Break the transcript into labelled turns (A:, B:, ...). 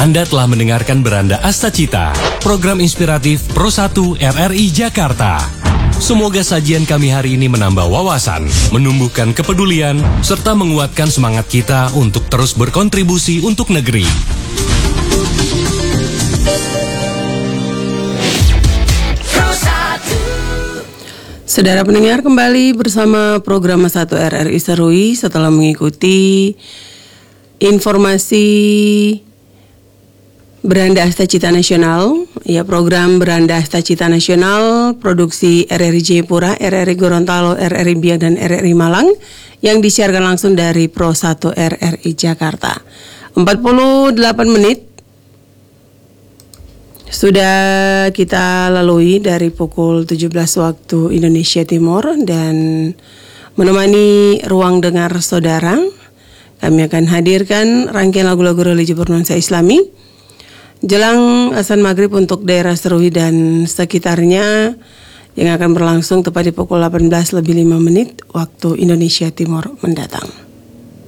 A: Anda telah mendengarkan Beranda Astacita, program inspiratif Pro 1 RRI Jakarta. Semoga sajian kami hari ini menambah wawasan, menumbuhkan kepedulian, serta menguatkan semangat kita untuk terus berkontribusi untuk negeri.
B: Saudara pendengar, kembali bersama program 1 RRI Serui setelah mengikuti informasi Beranda Astacita Nasional, ya, program Beranda Astacita Nasional, produksi RRI Jayapura, RRI Gorontalo, RRI Biak, dan RRI Malang, yang disiarkan langsung dari Pro 1 RRI Jakarta. 48 menit sudah kita lalui dari pukul 17 waktu Indonesia Timur, dan menemani ruang dengar saudara, kami akan hadirkan rangkaian lagu-lagu religi bernuansa Islami jelang azan maghrib untuk daerah Serui dan sekitarnya, yang akan berlangsung tepat di pukul 18 lebih 5 menit waktu Indonesia Timur mendatang.